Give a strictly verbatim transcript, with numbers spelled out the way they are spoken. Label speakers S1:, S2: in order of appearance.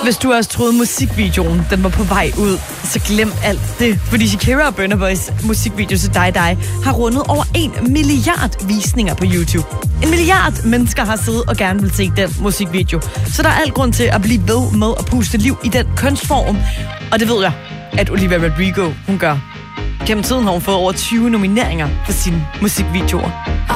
S1: Hvis du også troede musikvideoen, den var på vej ud, så glem alt det. Fordi Shakira og Burna Boys musikvideo til Dig Dig har rundet over en milliard visninger på YouTube. En milliard mennesker har siddet og gerne vil se den musikvideo. Så der er alt grund til at blive ved med at puste liv i den kunstform. Og det ved jeg, at Olivia Rodrigo, hun gør. Gennem tiden har hun fået over tyve nomineringer for sine musikvideoer.